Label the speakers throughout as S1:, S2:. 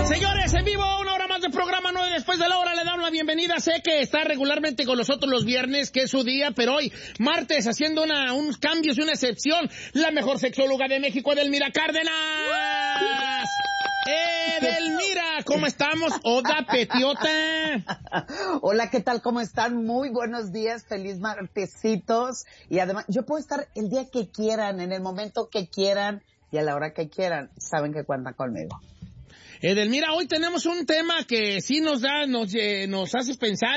S1: Señores, en vivo, una hora más de programa 9 después de la hora. Le damos la bienvenida. Sé que está regularmente con nosotros los viernes, que es su día, pero hoy, martes, haciendo unos cambios y una excepción, la mejor sexóloga de México, Edelmira Cárdenas. Edelmira, ¿cómo estamos? Oda Petiota.
S2: Hola, ¿qué tal? ¿Cómo están? Muy buenos días, feliz martesitos. Y además, yo puedo estar el día que quieran, en el momento que quieran y a la hora que quieran. Saben que cuentan conmigo.
S1: Edelmira, hoy tenemos un tema que sí nos hace pensar,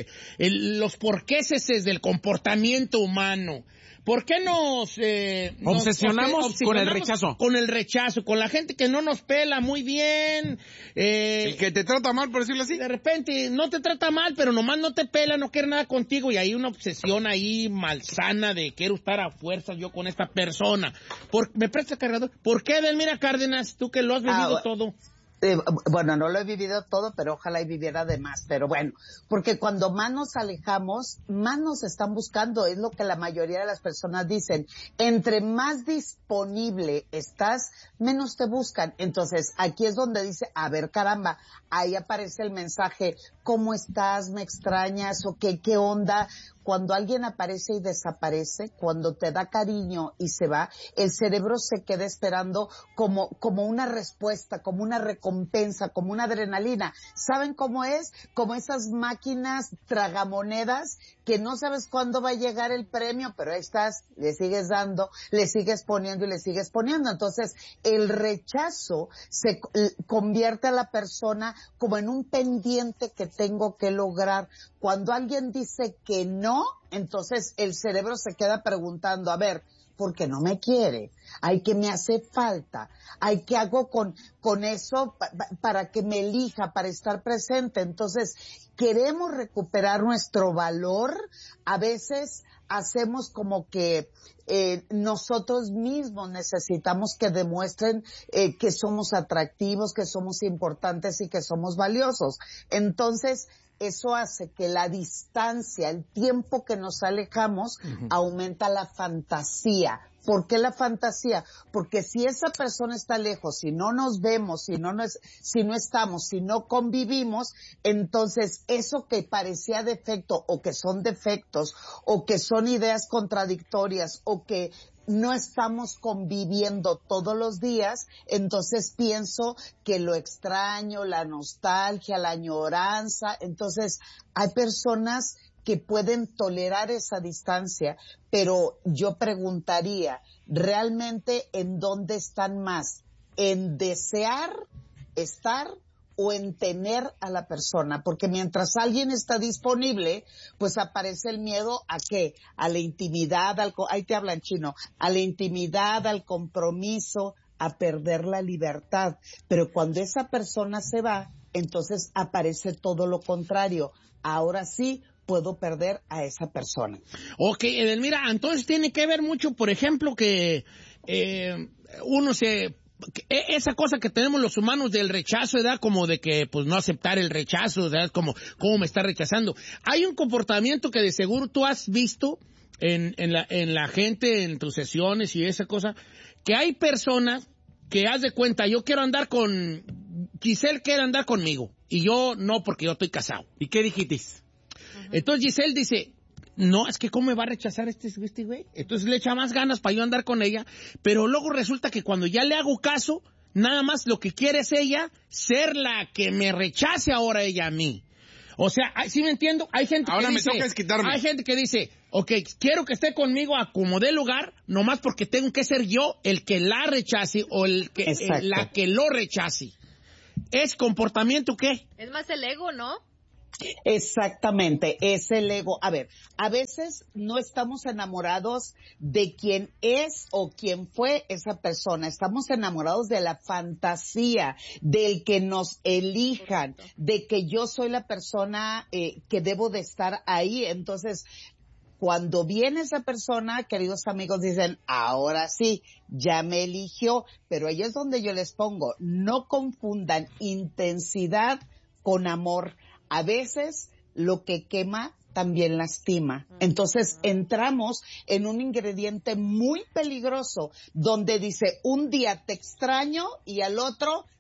S1: los porquéses del comportamiento humano. ¿Por qué nos
S3: obsesionamos con el rechazo?
S1: Con el rechazo, con la gente que no nos pela muy bien.
S3: El que te trata mal, por decirlo así.
S1: De repente, no te trata mal, pero nomás no te pela, no quiere nada contigo, y hay una obsesión ahí malsana de quiero estar a fuerzas yo con esta persona. ¿Me presta cargador? ¿Por qué, Edelmira Cárdenas, tú que lo has vivido todo?
S2: Bueno, no lo he vivido todo, pero ojalá y viviera de más. Pero bueno, porque cuando más nos alejamos, más nos están buscando. Es lo que la mayoría de las personas dicen. Entre más disponible estás, menos te buscan. Entonces, aquí es donde dice, a ver, caramba, ahí aparece el mensaje, ¿cómo estás? ¿Me extrañas? ¿O qué onda? Cuando alguien aparece y desaparece, cuando te da cariño y se va, el cerebro se queda esperando como una respuesta, como una recompensa, como una adrenalina. ¿Saben cómo es? Como esas máquinas tragamonedas que no sabes cuándo va a llegar el premio, pero ahí estás, le sigues dando, le sigues poniendo y le sigues poniendo. Entonces, el rechazo se convierte a la persona como en un pendiente que tengo que lograr. Cuando alguien dice que no, entonces el cerebro se queda preguntando, a ver, ¿por qué no me quiere? Ay, ¿qué me hace falta? Ay, ¿qué hago con eso para que me elija, para estar presente? Entonces, queremos recuperar nuestro valor. A veces hacemos como que nosotros mismos necesitamos que demuestren que somos atractivos, que somos importantes y que somos valiosos. Entonces, eso hace que la distancia, el tiempo que nos alejamos, aumenta la fantasía. ¿Por qué la fantasía? Porque si esa persona está lejos, si no nos vemos, si no estamos, si no convivimos, entonces eso que parecía defecto, o que son defectos, o que son ideas contradictorias, o que no estamos conviviendo todos los días, entonces pienso que lo extraño, la nostalgia, la añoranza. Entonces, hay personas que pueden tolerar esa distancia, pero yo preguntaría, ¿realmente en dónde están más? ¿En desear estar o en tener a la persona? Porque mientras alguien está disponible, pues aparece el miedo ¿a qué? A la intimidad, ahí te hablan chino, a la intimidad, al compromiso, a perder la libertad. Pero cuando esa persona se va, entonces aparece todo lo contrario. Ahora sí puedo perder a esa persona.
S1: Ok, Edelmira, entonces tiene que ver mucho, por ejemplo, que esa cosa que tenemos los humanos del rechazo, ¿verdad? Como de que, pues, no aceptar el rechazo, ¿verdad? Como, ¿cómo me está rechazando? Hay un comportamiento que de seguro tú has visto en la gente, en tus sesiones y esa cosa, que hay personas que, haz de cuenta, yo quiero andar Giselle quiere andar conmigo, y yo no, porque yo estoy casado.
S3: ¿Y qué dijiste?
S1: Entonces Giselle dice, no, es que ¿cómo me va a rechazar este güey? Entonces le echa más ganas para yo andar con ella, pero luego resulta que cuando ya le hago caso, nada más lo que quiere es ella ser la que me rechace ahora ella a mí. O sea, ¿sí me entiendo? Hay gente
S3: ahora
S1: que dice,
S3: me toca desquitarme.
S1: Hay gente que dice, ok, quiero que esté conmigo a como dé lugar, nomás porque tengo que ser yo el que la rechace o la que lo rechace. ¿Es comportamiento qué?
S4: Es más el ego, ¿no?
S2: Exactamente, es el ego. A ver, a veces no estamos enamorados de quién es o quién fue esa persona. Estamos enamorados de la fantasía, del que nos elijan, de que yo soy la persona que debo de estar ahí. Entonces, cuando viene esa persona, queridos amigos, dicen, ahora sí, ya me eligió. Pero ahí es donde yo les pongo, no confundan intensidad con amor. A veces lo que quema también lastima. Entonces entramos en un ingrediente muy peligroso donde dice un día te extraño y al otro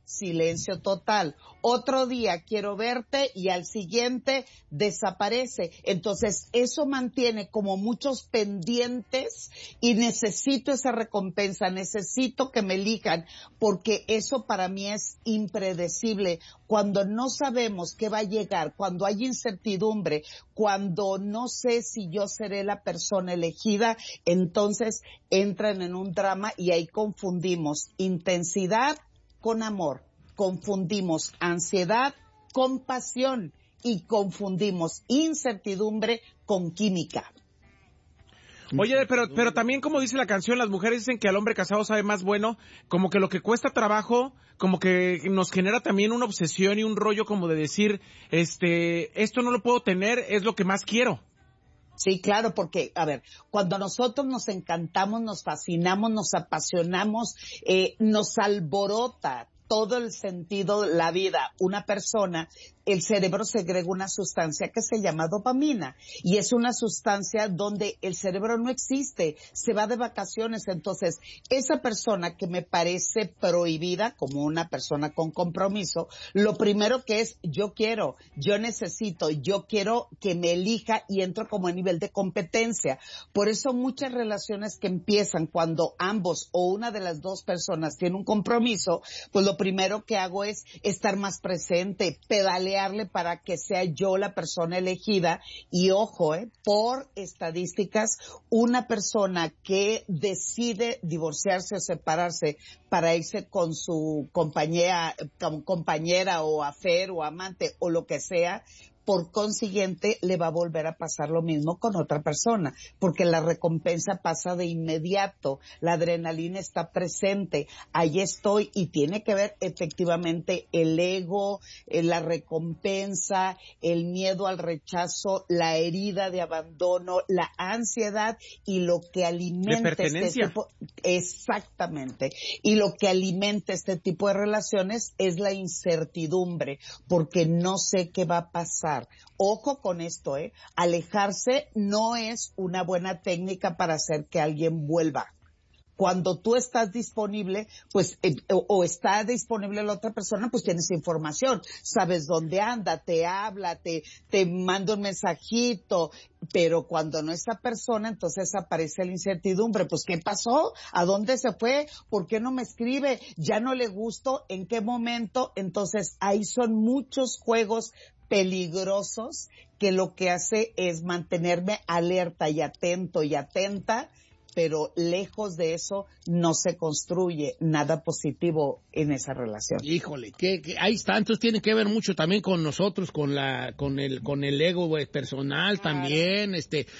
S2: silencio total. Otro día quiero verte y al siguiente desaparece. Entonces, eso mantiene como muchos pendientes y necesito esa recompensa, necesito que me elijan, porque eso para mí es impredecible. Cuando no sabemos qué va a llegar, cuando hay incertidumbre, cuando no sé si yo seré la persona elegida, entonces entran en un drama y ahí confundimos intensidad con amor, confundimos ansiedad con pasión y confundimos incertidumbre con química.
S3: Oye, pero también, como dice la canción, las mujeres dicen que al hombre casado sabe más bueno, como que lo que cuesta trabajo, como que nos genera también una obsesión y un rollo como de decir, esto no lo puedo tener, es lo que más quiero.
S2: Sí, claro, porque, a ver, cuando nosotros nos encantamos, nos fascinamos, nos apasionamos, nos alborota todo el sentido de la vida, una persona, el cerebro segrega una sustancia que se llama dopamina y es una sustancia donde el cerebro no existe, se va de vacaciones. Entonces, esa persona que me parece prohibida como una persona con compromiso, lo primero que es yo quiero, yo necesito, yo quiero que me elija y entro como a nivel de competencia. Por eso muchas relaciones que empiezan cuando ambos o una de las dos personas tiene un compromiso, pues lo primero que hago es estar más presente, pedalearle para que sea yo la persona elegida. Y ojo, por estadísticas, una persona que decide divorciarse o separarse para irse con su compañera o affair o amante o lo que sea, por consiguiente, le va a volver a pasar lo mismo con otra persona, porque la recompensa pasa de inmediato, la adrenalina está presente, ahí estoy, y tiene que ver efectivamente el ego, la recompensa, el miedo al rechazo, la herida de abandono, la ansiedad y lo que alimenta este tipo, exactamente, y lo que alimenta este tipo de relaciones es la incertidumbre, porque no sé qué va a pasar. Ojo con esto, alejarse no es una buena técnica para hacer que alguien vuelva. Cuando tú estás disponible, pues, o está disponible la otra persona, pues tienes información, sabes dónde anda, te habla, te manda un mensajito, pero cuando no está persona, entonces aparece la incertidumbre. Pues, ¿qué pasó? ¿A dónde se fue? ¿Por qué no me escribe? ¿Ya no le gustó? ¿En qué momento? Entonces, ahí son muchos juegos peligrosos que lo que hace es mantenerme alerta y atento y atenta, pero lejos de eso no se construye nada positivo en esa relación.
S1: Híjole, que ahí está. Entonces tiene que ver mucho también con nosotros, con el ego personal, claro, también,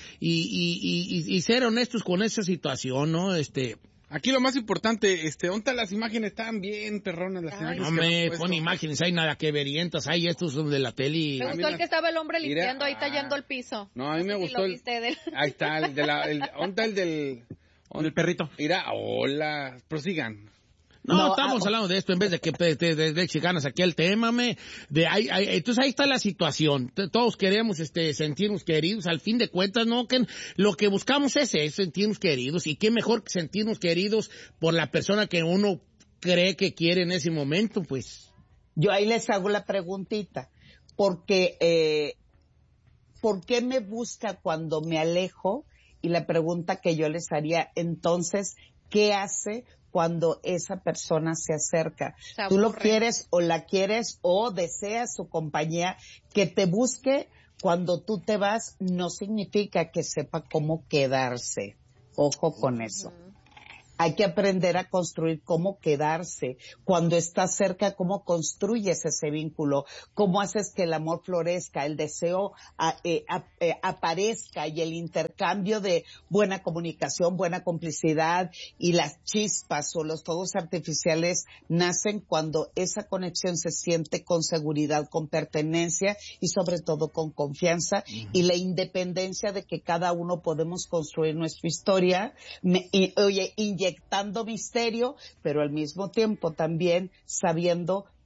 S1: y ser honestos con esa situación, ¿no?
S3: Aquí lo más importante, ¿dónde las imágenes? Están bien perronas las imágenes.
S1: No me pon imágenes, hay nada que verientas, hay estos son de la tele.
S4: Me gustó el que estaba el hombre limpiando ahí tallando el piso.
S3: No, a mí me gustó
S4: Ahí
S3: está, ¿dónde el del perrito? Mira, hola, prosigan.
S1: No, estamos hablando de esto en vez de que de chicanas aquí el tema, entonces ahí está la situación. Todos queremos sentirnos queridos, al fin de cuentas, ¿no? Que lo que buscamos es sentirnos queridos, y qué mejor que sentirnos queridos por la persona que uno cree que quiere en ese momento, pues.
S2: Yo ahí les hago la preguntita, porque ¿por qué me busca cuando me alejo? Y la pregunta que yo les haría, entonces, ¿qué hace cuando esa persona se acerca? Tú lo quieres o la quieres o deseas su compañía. Que te busque cuando tú te vas no significa que sepa cómo quedarse. Ojo con eso. Hay que aprender a construir cómo quedarse. Cuando estás cerca, cómo construyes ese vínculo, cómo haces que el amor florezca, el deseo aparezca, y el intercambio de buena comunicación, buena complicidad, y las chispas o los fuegos artificiales nacen cuando esa conexión se siente con seguridad, con pertenencia y sobre todo con confianza, y la independencia de que cada uno podemos construir nuestra historia, inyectando misterio, pero al mismo tiempo también sabiendo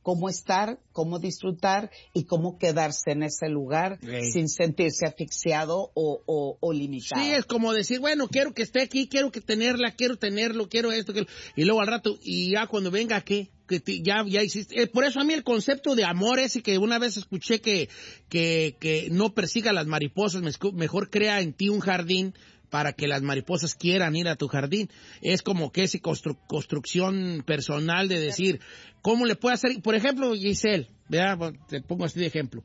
S2: cómo estar, cómo disfrutar y cómo quedarse en ese lugar sin sentirse asfixiado o limitado.
S1: Sí, es como decir, bueno, quiero que esté aquí, quiero tenerla, quiero tenerlo, quiero esto, y luego al rato, y ya cuando venga, ¿qué? Ya hiciste. Por eso a mí el concepto de amor ese que una vez escuché que no persiga las mariposas, mejor crea en ti un jardín para que las mariposas quieran ir a tu jardín. Es como que esa construcción personal de decir, ¿cómo le puedo hacer? Por ejemplo, Giselle, ¿verdad? Te pongo así de ejemplo.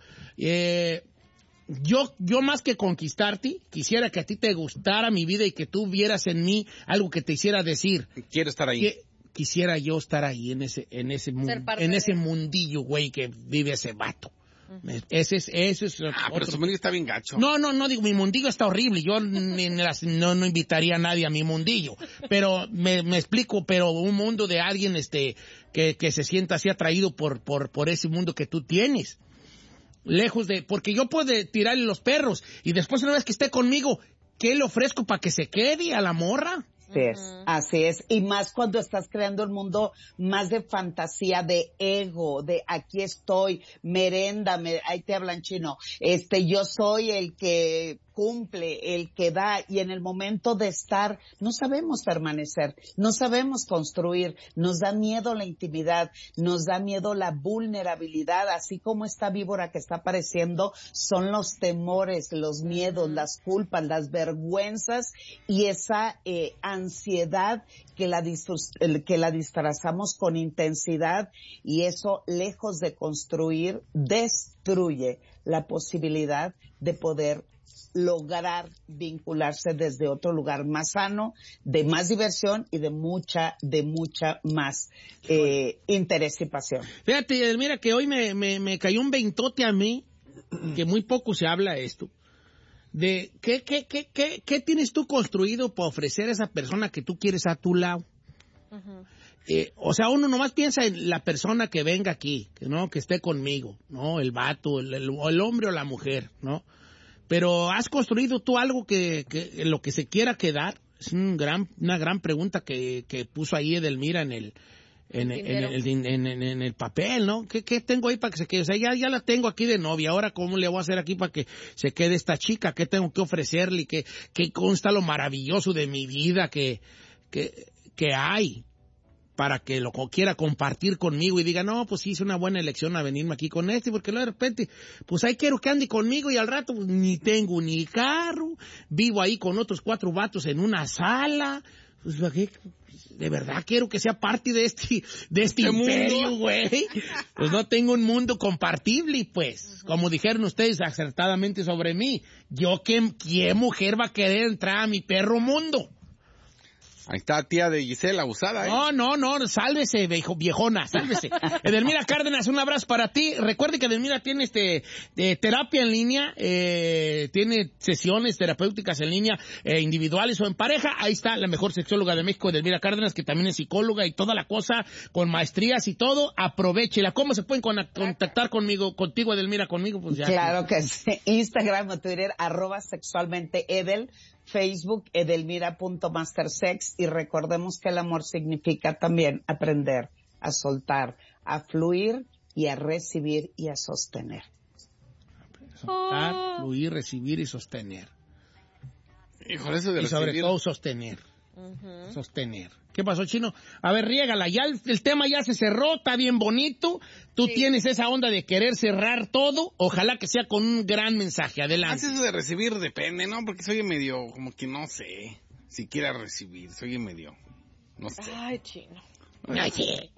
S1: Yo más que conquistarte, quisiera que a ti te gustara mi vida y que tú vieras en mí algo que te hiciera decir.
S5: Quiero estar ahí.
S1: Quisiera yo estar ahí en ese mundillo, güey, que vive ese vato. Ese es
S5: pero su mundillo está bien gacho.
S1: No, digo, mi mundillo está horrible. Yo no invitaría a nadie a mi mundillo. Pero me explico, pero un mundo de alguien que se sienta así atraído por ese mundo que tú tienes. Lejos de, porque yo puedo tirarle los perros y después una vez que esté conmigo, ¿qué le ofrezco para que se quede a la morra?
S2: Así es, y más cuando estás creando el mundo más de fantasía, de ego, de aquí estoy, meréndame, ahí te hablan chino, yo soy el que cumple, el que da, y en el momento de estar no sabemos permanecer, no sabemos construir, nos da miedo la intimidad, nos da miedo la vulnerabilidad, así como esta víbora que está apareciendo, son los temores, los miedos, las culpas, las vergüenzas y esa ansiedad que la disfrazamos con intensidad, y eso, lejos de construir, destruye la posibilidad de poder lograr vincularse desde otro lugar más sano, de más diversión y de mucha más interés y pasión.
S1: Fíjate, mira que hoy me cayó un veintote a mí, que muy poco se habla esto, de ¿qué tienes tú construido para ofrecer a esa persona que tú quieres a tu lado? Uh-huh. O sea, uno nomás piensa en la persona que venga aquí, que esté conmigo, ¿no? El vato, el hombre o la mujer, ¿no? Pero ¿has construido tú algo que lo que se quiera quedar? Es una gran pregunta que puso ahí Edelmira en el papel, ¿no? ¿Qué tengo ahí para que se quede? O sea, ya la tengo aquí de novia. Ahora, ¿cómo le voy a hacer aquí para que se quede esta chica? ¿Qué tengo que ofrecerle? ¿Qué consta lo maravilloso de mi vida que hay? Para que lo quiera compartir conmigo y diga, no, pues sí, hice una buena elección a venirme aquí con porque luego de repente, pues ahí quiero que ande conmigo y al rato pues, ni tengo ni carro, vivo ahí con otros 4 vatos en una sala, pues de verdad quiero que sea parte de este imperio, güey. Pues no tengo un mundo compartible, pues, como dijeron ustedes acertadamente sobre mí, ¿qué mujer va a querer entrar a mi perro mundo?
S5: Ahí está tía de Giselle, abusada, ¿eh?
S1: No, sálvese, viejona, sálvese. Edelmira Cárdenas, un abrazo para ti. Recuerde que Edelmira tiene terapia en línea, tiene sesiones terapéuticas en línea, individuales o en pareja. Ahí está la mejor sexóloga de México, Edelmira Cárdenas, que también es psicóloga y toda la cosa, con maestrías y todo. Aprovéchela. ¿Cómo se pueden contactar contigo, Edelmira, conmigo? Pues ya.
S2: Claro que sí. Instagram o Twitter, @sexualmenteedel. Facebook, edelmira.mastersex, y recordemos que el amor significa también aprender a soltar, a fluir y a recibir y a sostener.
S1: Soltar, fluir, recibir y sostener.
S5: Híjole, eso de
S1: y sobre
S5: recibir.
S1: todo sostener. Uh-huh. Sostener. ¿Qué pasó, Chino? A ver, riégala. Ya el tema ya se cerró, está bien bonito. Tú tienes esa onda de querer cerrar todo. Ojalá que sea con un gran mensaje. Adelante.
S5: Eso de recibir depende, ¿no? Porque soy medio, como que no sé si quiera recibir. Soy medio, no sé.
S4: Ay, Chino.
S1: No sé.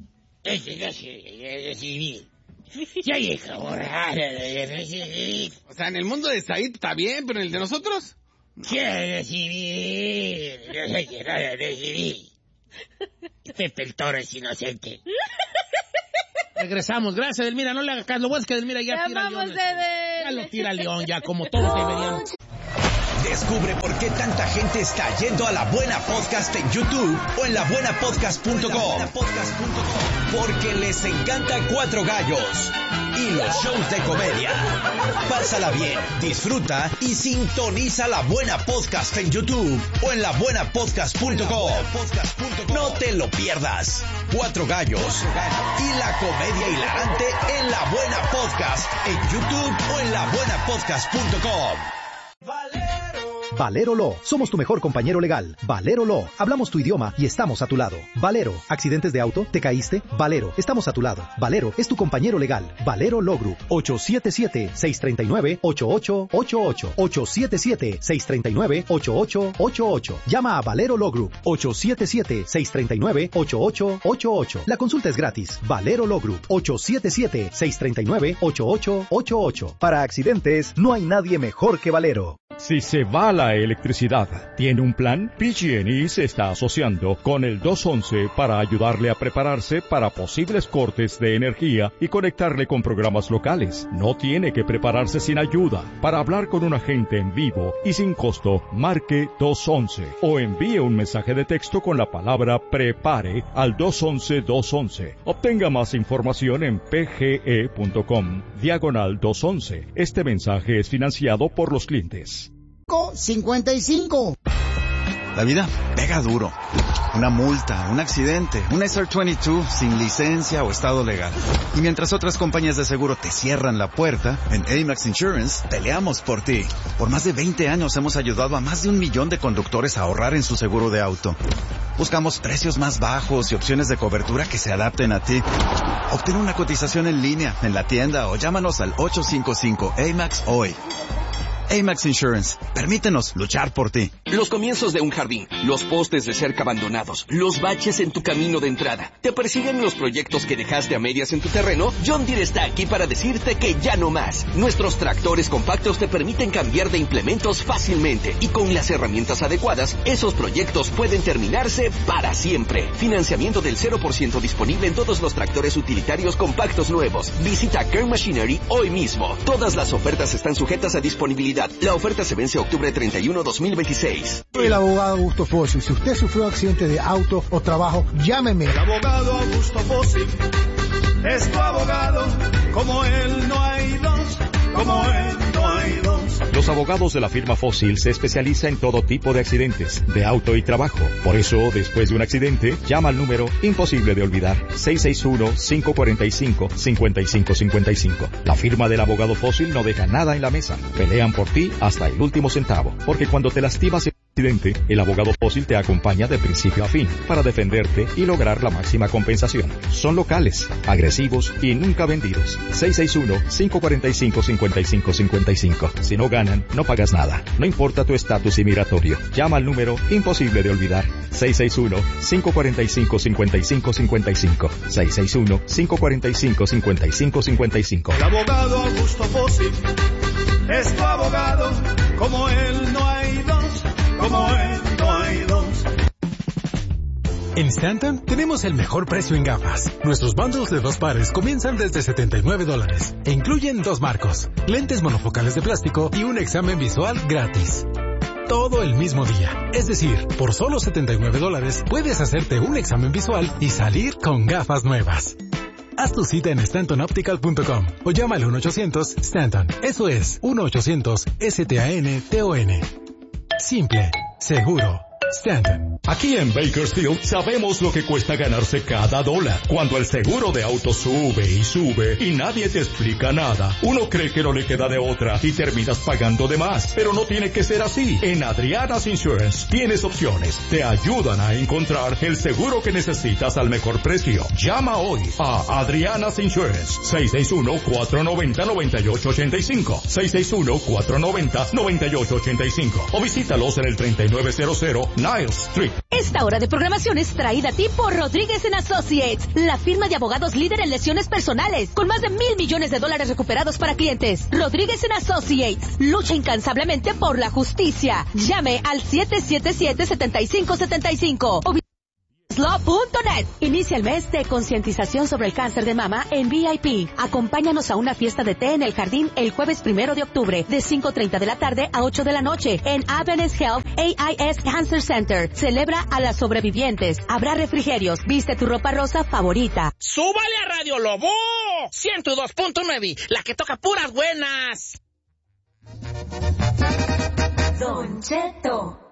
S1: Recibir. Ya llega hora de recibir.
S5: O sea, en el mundo de Said está bien, pero en el de nosotros...
S1: Quiero recibir, no sé qué nada recibir. Pepe el Toro es inocente. Regresamos, gracias Edelmira, no le hagas caso, lo bueno es que Edelmira ya tira León. Ya lo tira León, ya como todos deberían.
S6: Descubre por qué tanta gente está yendo a La Buena Podcast en YouTube o en labuenapodcast.com. Porque les encanta Cuatro Gallos y los shows de comedia. Pásala bien, disfruta y sintoniza La Buena Podcast en YouTube o en labuenapodcast.com. No te lo pierdas. Cuatro Gallos y la comedia hilarante en La Buena Podcast en YouTube o en labuenapodcast.com.
S7: Valero Law. Somos tu mejor compañero legal. Valero Law. Hablamos tu idioma y estamos a tu lado. Valero. ¿Accidentes de auto? ¿Te caíste? Valero. Estamos a tu lado. Valero es tu compañero legal. Valero Law Group. 877-639-8888. 877-639-8888. Llama a Valero Law Group. 877-639-8888. La consulta es gratis. Valero Law Group. 877-639-8888. Para accidentes, no hay nadie mejor que Valero.
S8: Si se va la electricidad, ¿tiene un plan? PG&E se está asociando con el 211 para ayudarle a prepararse para posibles cortes de energía y conectarle con programas locales. No tiene que prepararse sin ayuda. Para hablar con un agente en vivo y sin costo, marque 211 o envíe un mensaje de texto con la palabra PREPARE al 211-211. Obtenga más información en pge.com/211. Este mensaje es financiado por los clientes.
S9: 55.
S10: La vida pega duro. Una multa, un accidente, un SR22 sin licencia o estado legal. Y mientras otras compañías de seguro te cierran la puerta, en Amax Insurance peleamos por ti. Por más de 20 años hemos ayudado a más de 1 millón de conductores a ahorrar en su seguro de auto. Buscamos precios más bajos y opciones de cobertura que se adapten a ti. Obtén una cotización en línea, en la tienda o llámanos al 855-AMAX hoy. Amax Insurance. Permítenos luchar por ti.
S11: Los comienzos de un jardín, los postes de cerca abandonados, los baches en tu camino de entrada. ¿Te persiguen los proyectos que dejaste a medias en tu terreno? John Deere está aquí para decirte que ya no más. Nuestros tractores compactos te permiten cambiar de implementos fácilmente y con las herramientas adecuadas, esos proyectos pueden terminarse para siempre. Financiamiento del 0% disponible en todos los tractores utilitarios compactos nuevos. Visita Kern Machinery hoy mismo. Todas las ofertas están sujetas a disponibilidad. La oferta se vence octubre 31, 2026.
S12: Soy el abogado Augusto Fósil. Si usted sufrió accidente de auto o trabajo, llámeme.
S13: El abogado Augusto Fósil es tu abogado. Como él no hay dos. Como él no hay dos.
S8: Los abogados de la firma Fósil se especializan en todo tipo de accidentes, de auto y trabajo. Por eso, después de un accidente, llama al número imposible de olvidar, 661-545-5555. La firma del abogado Fósil no deja nada en la mesa. Pelean por ti hasta el último centavo. Porque cuando te lastimas en un accidente, el abogado Fósil te acompaña de principio a fin para defenderte y lograr la máxima compensación. Son locales, agresivos y nunca vendidos. 661-545-5555. Si no ganan, no pagas nada. No importa tu estatus inmigratorio. Llama al número imposible de olvidar. 661-545-5555. 661-545-5555.
S13: El abogado Augusto Fósil es tu abogado. Como él no hay dos. Como él no hay dos.
S14: En Stanton tenemos el mejor precio en gafas. Nuestros bundles de 2 pares comienzan desde $79 e incluyen 2 marcos, lentes monofocales de plástico y un examen visual gratis. Todo el mismo día. Es decir, por solo $79 puedes hacerte un examen visual y salir con gafas nuevas. Haz tu cita en StantonOptical.com o llama al 1-800-STANTON. Eso es 1-800-STANTON. Simple, seguro, Stanton.
S8: Aquí en Bakersfield sabemos lo que cuesta ganarse cada dólar. Cuando el seguro de auto sube y sube y nadie te explica nada, uno cree que no le queda de otra y terminas pagando de más. Pero no tiene que ser así. En Adriana's Insurance tienes opciones. Te ayudan a encontrar el seguro que necesitas al mejor precio. Llama hoy a Adriana's Insurance. 661-490-9885. 661-490-9885. O visítalos en el 3900 Niles Street.
S15: Esta hora de programación es traída a ti por Rodríguez & Associates, la firma de abogados líder en lesiones personales, con más de $1,000 millones recuperados para clientes. Rodríguez & Associates, lucha incansablemente por la justicia. Llame al 777-7575 o Slow.net. Inicia el mes de concientización sobre el cáncer de mama en VIP. Acompáñanos a una fiesta de té en el jardín el jueves 1 de octubre, de 5:30 de la tarde a 8 de la noche, en Adventist Health AIS Cancer Center. Celebra a las sobrevivientes. Habrá refrigerios. Viste tu ropa rosa favorita.
S1: ¡Súbale a Radio Lobo! 102.9, la que toca puras buenas.
S15: Don Cheto.